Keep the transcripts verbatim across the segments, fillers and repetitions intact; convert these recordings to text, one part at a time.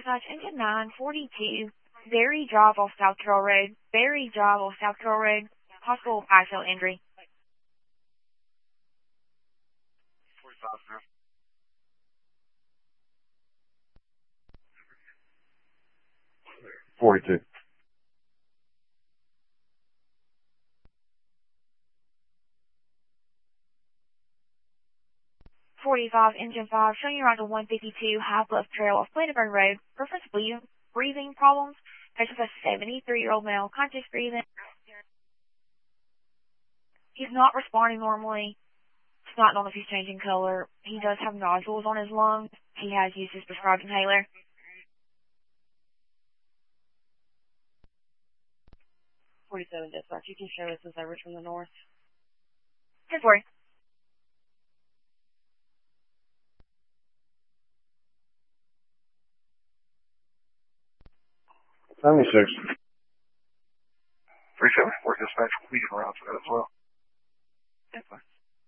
Dispatch, engine nine forty-two, Berry Drive off South Carroll Road, Berry Drive off South Carroll Road, possible I C L injury. forty-five, sir. forty-two. forty-five, engine five, showing you around to one fifty-two, High Bluff Trail off Planterburn Road, reference bleeding, breathing problems, patient a seventy-three-year-old male, conscious breathing. He's not responding normally. It's not known if he's changing color. He does have nodules on his lungs. He has used his prescribed inhaler. forty-seven dispatch, you can show us as over from the north. ten four. seventy-six. three seven, work dispatch, we can route for that as well. ten four.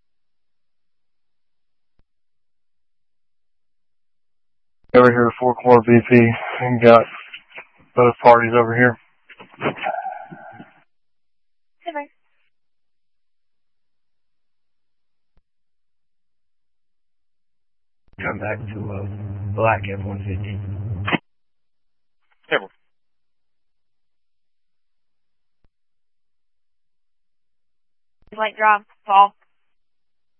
Over here, four core B P, and got both parties over here. ten four. Come back to uh, Black F one fifty. Table. Light drive, fall.